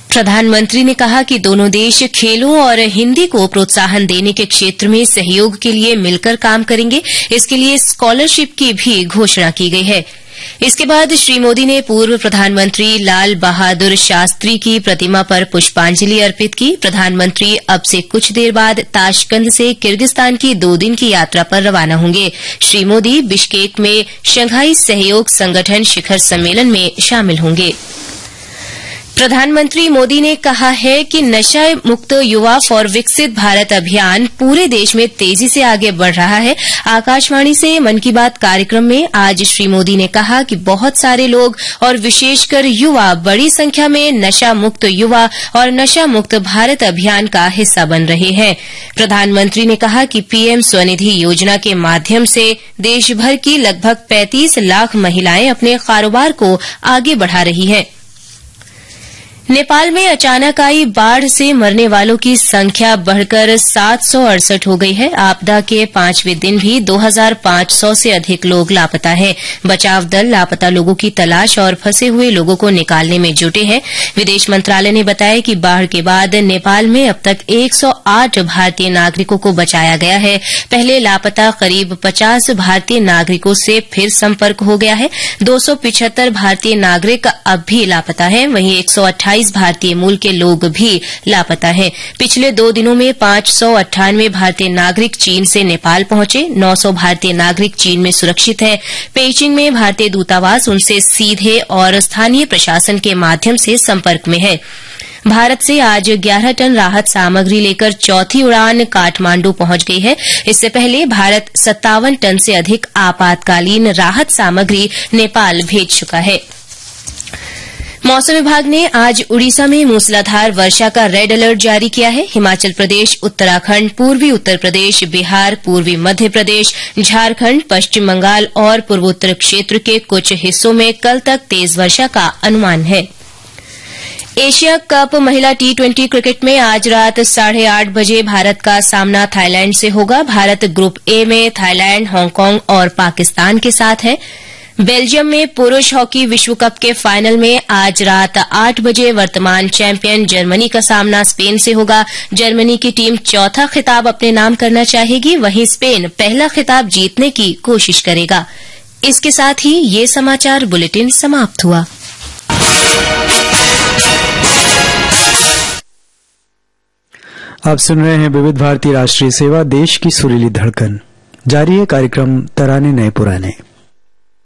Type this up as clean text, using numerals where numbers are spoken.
प्रधानमंत्री ने कहा कि दोनों देश खेलों और हिंदी को प्रोत्साहन देने के क्षेत्र में सहयोग के लिए मिलकर काम करेंगे। इसके लिए स्कॉलरशिप की भी घोषणा की गई है। इसके बाद श्री मोदी ने पूर्व प्रधानमंत्री लाल बहादुर शास्त्री की प्रतिमा पर पुष्पांजलि अर्पित की। प्रधानमंत्री अब से कुछ देर बाद ताशकंद से किर्गिस्तान की 2 दिन की यात्रा पर रवाना होंगे। श्री मोदी बिश्केक में शंघाई सहयोग संगठन शिखर सम्मेलन में शामिल होंगे। प्रधानमंत्री मोदी ने कहा है कि नशा मुक्त युवा फॉर विकसित भारत अभियान पूरे देश में तेजी से आगे बढ़ रहा है। आकाशवाणी से मन की बात कार्यक्रम में आज श्री मोदी ने कहा कि बहुत सारे लोग और विशेषकर युवा बड़ी संख्या में नशा मुक्त युवा और नशा मुक्त भारत अभियान का हिस्सा बन रहे हैं। प्रधानमंत्री ने कहा कि पीएम स्वनिधि योजना के माध्यम से देशभर की लगभग 35 लाख महिलाएं अपने कारोबार को आगे बढ़ा रही हैं। नेपाल में अचानक आई बाढ़ से मरने वालों की संख्या बढ़कर 768 हो गई है। आपदा के 5वें दिन भी 2500 से अधिक लोग लापता हैं। बचाव दल लापता लोगों की तलाश और फंसे हुए लोगों को निकालने में जुटे हैं। विदेश मंत्रालय ने बताया कि बाढ़ के बाद नेपाल में अब तक 108 भारतीय नागरिकों को बचाया गया है। पहले लापता करीब 50 भारतीय नागरिकों से फिर संपर्क हो गया है। 275 भारतीय नागरिक अब भी लापता हैं। वहीं 128 भारतीय मूल के लोग भी लापता हैं। पिछले 2 दिनों में 598 भारतीय नागरिक चीन से नेपाल पहुंचे। 900 भारतीय नागरिक चीन में सुरक्षित हैं। पेइचिंग में भारतीय दूतावास उनसे सीधे और स्थानीय प्रशासन के माध्यम से संपर्क में है। भारत से आज 11 टन राहत सामग्री लेकर चौथी उड़ान काठमांडू पहुंच गई है। इससे पहले भारत 57 टन से अधिक आपातकालीन राहत सामग्री नेपाल भेज चुका है। मौसम विभाग ने आज उड़ीसा में मूसलाधार वर्षा का रेड अलर्ट जारी किया है। हिमाचल प्रदेश, उत्तराखंड, पूर्वी उत्तर प्रदेश, बिहार, पूर्वी मध्य प्रदेश, झारखंड, पश्चिम बंगाल और पूर्वोत्तर क्षेत्र के कुछ हिस्सों में कल तक तेज वर्षा का अनुमान है। एशिया कप महिला T20 क्रिकेट में आज रात 8:30 बजे भारत का सामना थाईलैंड से होगा। भारत ग्रुप ए में थाईलैंड, हांगकांग और पाकिस्तान के साथ है। बेल्जियम में पुरुष हॉकी विश्व कप के फाइनल में आज रात 8 बजे वर्तमान चैंपियन जर्मनी का सामना स्पेन से होगा। जर्मनी की टीम चौथा खिताब अपने नाम करना चाहेगी, वहीं स्पेन पहला खिताब जीतने की कोशिश करेगा। इसके साथ ही ये समाचार बुलेटिन समाप्त हुआ। आप सुन रहे हैं विविध भारती राष्ट्रीय सेवा, देश की सुरीली धड़कन। जारी है कार्यक्रम तराने नए पुराने।